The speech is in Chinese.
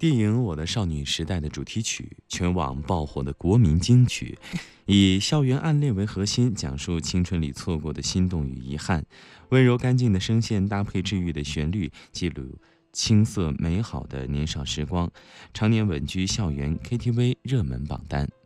电影《我的少女时代》的主题曲，全网爆火的国民金曲，以校园暗恋为核心，讲述青春里错过的心动与遗憾。温柔干净的声线搭配治愈的旋律，记录青涩美好的年少时光，常年稳居校园 KTV 热门榜单。